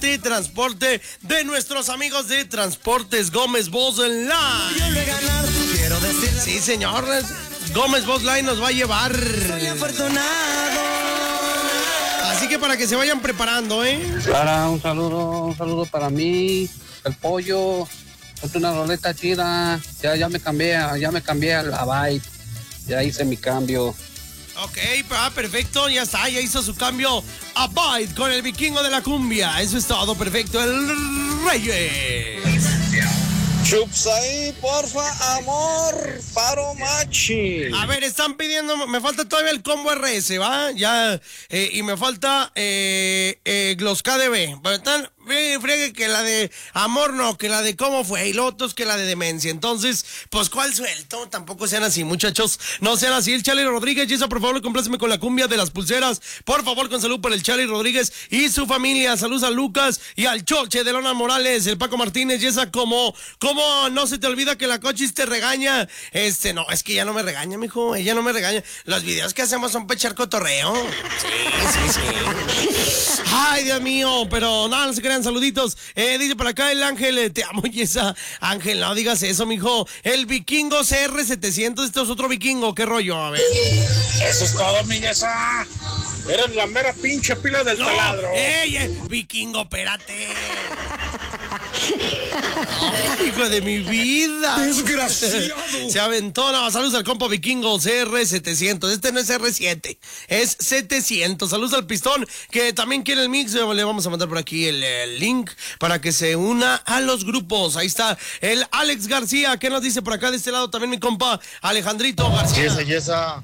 transporte de nuestros amigos de Transportes Gómez Bus Line. Sí, señor, Gómez Bus Line nos va a llevar. Soy afortunado. Así que para que se vayan preparando, Clara, un saludo para mí, el pollo, ponte una roleta chida, ya me cambié a la Byte, ya hice mi cambio. Ok, perfecto, ya está, ya hizo su cambio a Byte con el vikingo de la cumbia. Eso es todo, perfecto, el Reyes. Chups ahí, porfa, amor, paro machi. A ver, están pidiendo, me falta todavía el combo RS, ¿va? Ya, y me falta los KDB. Pero están, friegue que la de amor no, que la de cómo fue, y los otros que la de demencia. Entonces, pues, ¿cuál suelto? Tampoco sean así, muchachos, no sean así. El Charlie Rodríguez, Yesa, por favor, compláceme con la cumbia de las pulseras. Por favor, con salud para el Charlie Rodríguez y su familia. Saludos a Lucas y al Choche de Lona Morales, el Paco Martínez, Yesa, ¿cómo no se te olvida que la Cochis te regaña? No, es que ella no me regaña, mijo, ella no me regaña. Los videos que hacemos son para echar cotorreo. Sí. Ay, Dios mío, pero no se crean, saluditos. Dice por acá el Ángel, te amo, Yesa. Ángel, no digas eso, mijo. El vikingo CR700, este es otro vikingo, ¿qué rollo? A ver. Eso es todo, mi Yesa. Eres la mera pinche pila del taladro. Vikingo, espérate. Oh, hijo de mi vida. Desgraciado. Se aventó. No, saludos al compa vikingo CR700. Este no es R7, es 700. Saludos al pistón que también quiere el mix. Le vamos a mandar por aquí el link para que se una a los grupos. Ahí está el Alex García. ¿Qué nos dice por acá de este lado? También mi compa Alejandrito García. Yesa.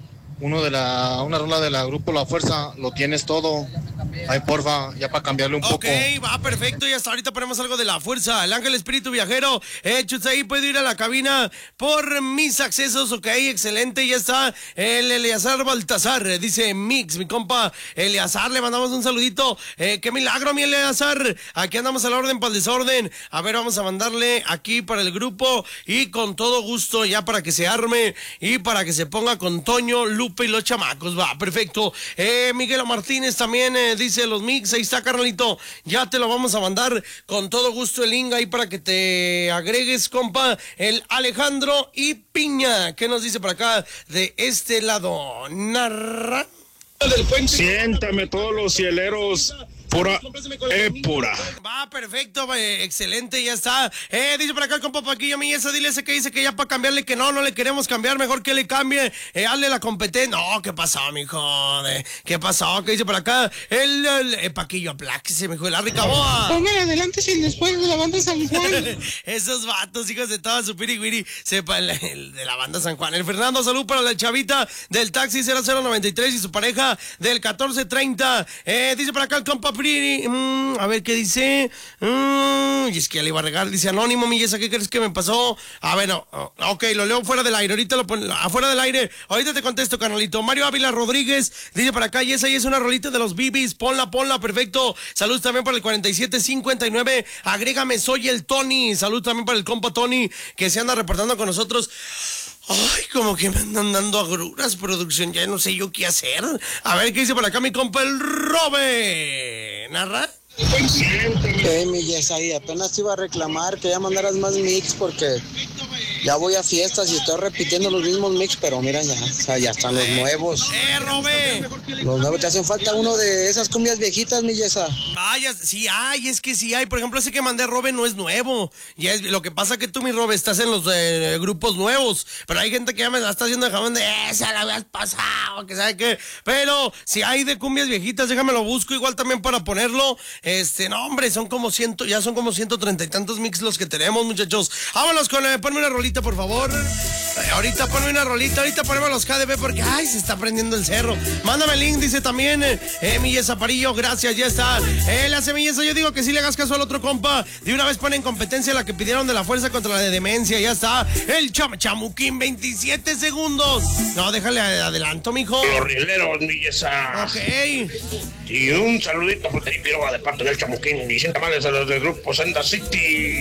Una rola de la grupo La Fuerza, lo tienes todo. Ay, porfa, ya para cambiarle un poco. Ok, va, perfecto, y hasta ahorita ponemos algo de La Fuerza. El Ángel Espíritu Viajero, Chutzai, puedo ir a la cabina por mis accesos, ok, excelente, ya está. El Eleazar Baltasar, dice Mix, mi compa Eleazar, le mandamos un saludito. Qué milagro, mi Eleazar. Aquí andamos a la orden para el desorden. A ver, vamos a mandarle aquí para el grupo y con todo gusto, ya para que se arme y para que se ponga con Toño, Lupe y los chamacos, va, perfecto. Miguel Martínez también dice los mix, ahí está, carnalito, ya te lo vamos a mandar con todo gusto el link ahí para que te agregues, compa, el Alejandro y Piña. ¿Qué nos dice por acá de este lado? Narra. Siéntame todos los cieleros. Pura épura. Va, perfecto, excelente, ya está. Dice por acá el compa Paquillo, mi Yesa, dile ese que dice que ya para cambiarle que no le queremos cambiar, mejor que le cambie, hazle la competencia. No, ¿qué pasó, mijo? ¿Qué pasó? ¿Qué dice por acá? El Paquillo, apláquese, mijo, el Harry Caboa. Pongan adelante sin después de la banda San Juan. Esos vatos, hijos de toda su pirigüiri, sepa el de la banda San Juan. El Fernando, salud para la chavita del taxi 0093 y su pareja del 1430. Dice por acá el compa a ver qué dice. Y es que ya le iba a regar. Dice Anónimo, mi Yesa, ¿qué crees que me pasó? A ver, no. Ok, lo leo fuera del aire. Ahorita lo pongo afuera del aire. Ahorita te contesto, canalito. Mario Ávila Rodríguez dice para acá, Yesa, y es una rolita de los Bibis. Ponla, perfecto. Salud también para el 4759. Agrégame, soy el Tony. Salud también para el compa Tony, que se anda reportando con nosotros. Ay, como que me andan dando agruras, producción, ya no sé yo qué hacer. A ver, ¿qué dice por acá mi compa el Robe? ¿Narra? Mi Yesa, ahí apenas te iba a reclamar que ya mandaras más mix porque ya voy a fiestas y estoy repitiendo los mismos mix, pero mira ya, o sea, ya están los nuevos. Robe! Los nuevos, te hacen falta uno de esas cumbias viejitas, mi Yesa. Vaya, sí hay, es que sí hay. Por ejemplo, ese que mandé, Robe, no es nuevo. Ya es, lo que pasa que tú, mi Robe, estás en los grupos nuevos, pero hay gente que ya me la está haciendo de jamón de esa la habías pasado, que sabe qué. Pero si hay de cumbias viejitas, déjame lo busco igual también para ponerlo. No, hombre, son como 130 y tantos mix los que tenemos, muchachos. Vámonos con, ponme una rolita, por favor. Ahorita ponme una rolita, ahorita ponemos los KDB porque, ay, se está prendiendo el cerro. Mándame el link, dice también, mi Yesa Parillo, gracias, ya está. La semilla, yo digo que sí le hagas caso al otro compa. De una vez pone en competencia la que pidieron de la fuerza contra la de demencia, ya está. El Chamuquín, 27 segundos. No, déjale adelanto, mijo. Los rieleros, mi Yesa. Ok. Y un saludito por Piroga de parte del Chamuquín y 100 tamales a los del grupo Senda City.